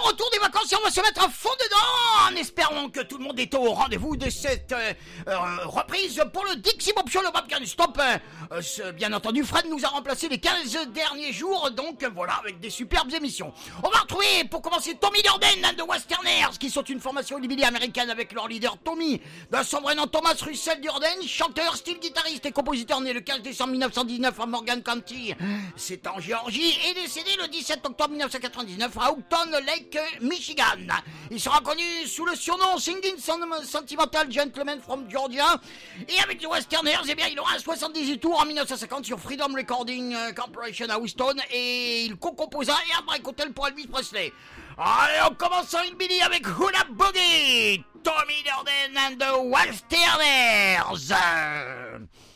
le retour des vacances et on va se mettre à fond dedans en espérant que tout le monde est au rendez-vous de cette reprise pour le Dixie Pop Show, le Bob Can Stop. Bien entendu, Fred nous a remplacé les 15 derniers jours, donc voilà, avec des superbes émissions. On va retrouver, pour commencer, Tommy Durden and the Westerners, qui sont une formation hillbilly américaine avec leur leader Tommy, d'un son vrai nom Thomas Russell Durden, chanteur, style guitariste et compositeur né le 15 décembre 1919 à Morgan County, c'est en Géorgie, et décédé le 17 octobre 1999 à Houghton Lake, Michigan. Il sera connu sous le surnom Singing Sentimental Gentleman from Georgia, et avec les Westerners, eh bien, il aura 78 tours en 1950 sur Freedom Recording Corporation à Houston, et il co-composa et a bricoté pour Elvis Presley. Allez, on commence en Hillbilly avec Hula Boogie, Tommy Durden and the Westerners.